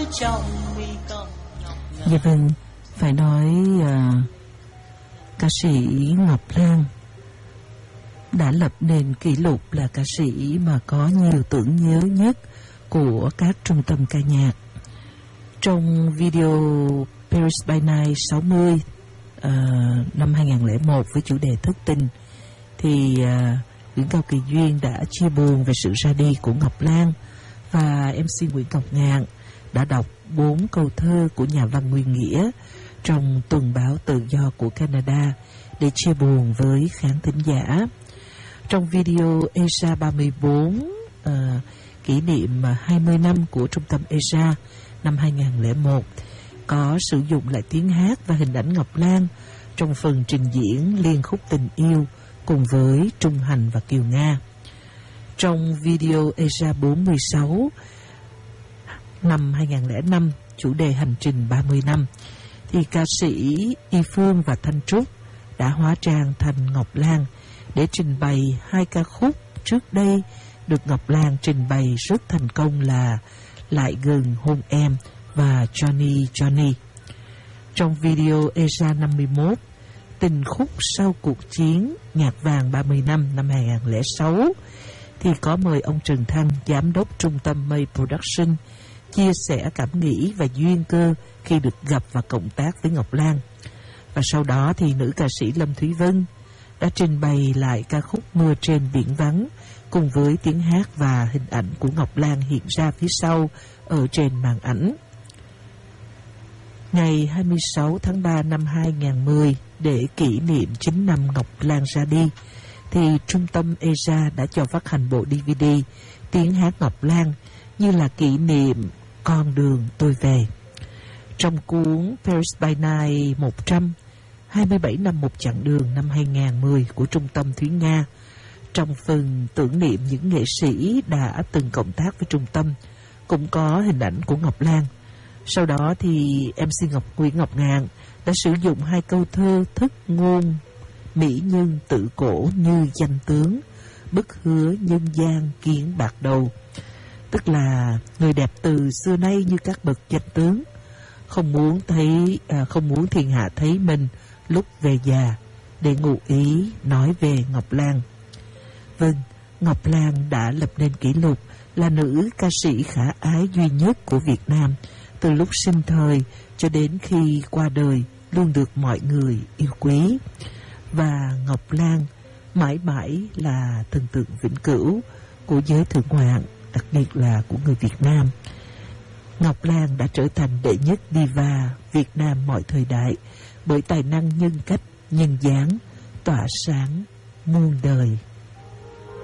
Dạ vâng, phải nói ca sĩ Ngọc Lan đã lập nên kỷ lục là ca sĩ mà có nhiều tưởng nhớ nhất của các trung tâm ca nhạc. Trong video Paris by Night 60 năm 2001 với chủ đề thất tình thì Nguyễn Cao Kỳ Duyên đã chia buồn về sự ra đi của Ngọc Lan, và MC Nguyễn Ngọc Ngạn đã đọc 4 câu thơ của nhà văn Nguyên Nghĩa trong tuần báo Tự do của Canada để chia buồn với khán thính giả. Trong video ESA 34 kỷ niệm 20 năm của Trung tâm ESA năm 2001 có sử dụng lại tiếng hát và hình ảnh Ngọc Lan trong phần trình diễn liên khúc Tình Yêu cùng với Trung Hành và Kiều Nga. Trong video ESA 46 năm 2005 chủ đề Hành trình 30 năm thì ca sĩ Y Phương và Thanh Trúc đã hóa trang thành Ngọc Lan để trình bày 2 ca khúc trước đây được Ngọc Lan trình bày rất thành công là Lại Gần Hôn Em và Johnny Johnny. Trong video ESA 51 Tình khúc sau cuộc chiến nhạc vàng 30 năm năm 2006 thì có mời ông Trần Thăng, giám đốc trung tâm May Production, chia sẻ cảm nghĩ và duyên cơ khi được gặp và cộng tác với Ngọc Lan. Và sau đó thì nữ ca sĩ Lâm Thúy Vân đã trình bày lại ca khúc Mưa Trên Biển Vắng cùng với tiếng hát và hình ảnh của Ngọc Lan hiện ra phía sau ở trên màn ảnh. Ngày 26 tháng 3 năm 2010, để kỷ niệm 9 năm Ngọc Lan ra đi, thì trung tâm ESA đã cho phát hành bộ DVD tiếng hát Ngọc Lan như là kỷ niệm Con Đường Tôi Về. Trong cuốn Paris by Night 100, 27 năm một chặng đường năm 2010 của trung tâm Thúy Nga, trong phần tưởng niệm những nghệ sĩ đã từng cộng tác với trung tâm, cũng có hình ảnh của Ngọc Lan. Sau đó thì MC Nguyễn Ngọc Ngạn đã sử dụng 2 câu thơ thức ngôn mỹ nhân tự cổ như danh tướng, bức hứa nhân gian kiến bạc đầu. Tức là người đẹp từ xưa nay như các bậc danh tướng, không muốn thiên hạ thấy mình lúc về già, để ngụ ý nói về Ngọc Lan. Vâng, Ngọc Lan đã lập nên kỷ lục là nữ ca sĩ khả ái duy nhất của Việt Nam, từ lúc sinh thời cho đến khi qua đời luôn được mọi người yêu quý. Và Ngọc Lan mãi mãi là thần tượng vĩnh cửu của giới thượng ngoạn, đặc biệt là của người Việt Nam. Ngọc Lan đã trở thành đệ nhất diva Việt Nam mọi thời đại bởi tài năng nhân cách, nhân dáng, tỏa sáng muôn đời.